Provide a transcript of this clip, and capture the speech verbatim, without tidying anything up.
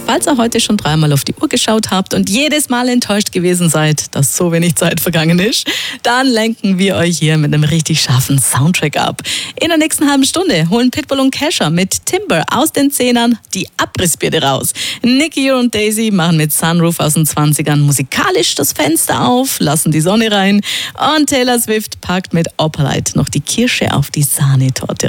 Falls ihr heute schon dreimal auf die Uhr geschaut habt und jedes Mal enttäuscht gewesen seid, dass so wenig Zeit vergangen ist, dann lenken wir euch hier mit einem richtig scharfen Soundtrack ab. In der nächsten halben Stunde holen Pitbull und Kesha mit Timber aus den Zehnern die Abrissbirne raus. Nicky und Daisy machen mit Sunroof aus den zwanzigern musikalisch das Fenster auf, lassen die Sonne rein und Taylor Swift packt mit Opalite noch die Kirsche auf die Sahnetorte